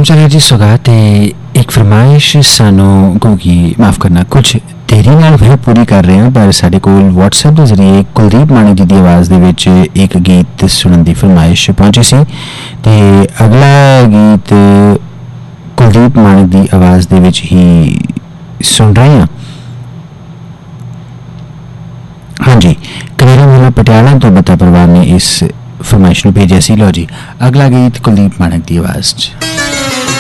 Programme चल रहा जी सौगात एक फरमाइश सानू क्योंकि माफ़ करना कुछ देरी नाल मैं पूरी कर रहे हैं पर साढ़े कोल व्हाट्सएप के जरिए कुलदीप माणक जी की आवाज़ दे विच एक गीत सुनने की फरमाइश पहुंची सी ते अगला गीत कुलदीप माणक की आवाज़ दे विच ही सुन रहे हैं। हाँ जी, कनेरा वाला पटियाला तो बता परिवार ने इस फरमाइश को भेजा सी। लो जी, अगला गीत कुलदीप माणक की आवाज़ च।